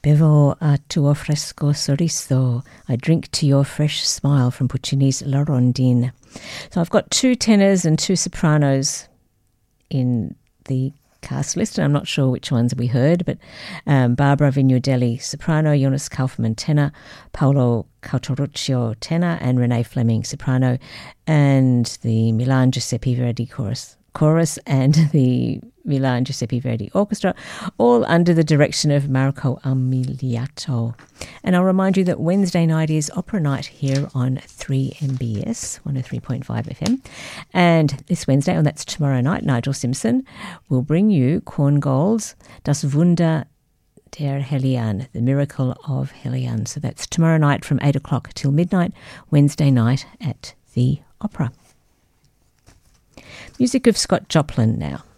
Bevo a tuo fresco sorriso. I drink to your fresh smile from Puccini's La Rondine. So I've got 2 tenors and 2 sopranos in the cast list, and I'm not sure which ones we heard, but Barbara Vignudelli, soprano, Jonas Kaufmann, tenor, Paolo Cauteruccio, tenor, and Renee Fleming, soprano, and the Milan Giuseppe Verdi chorus and the Milan Giuseppe Verdi Orchestra, all under the direction of Marco Amiliato. And I'll remind you that Wednesday night is opera night here on 3MBS 103.5 FM. And this Wednesday, and that's tomorrow night, Nigel Simpson will bring you Korngold's Das Wunder der Hellion, the Miracle of Hellion. So that's tomorrow night from 8 o'clock till midnight, Wednesday night at the Opera. Music of Scott Joplin now.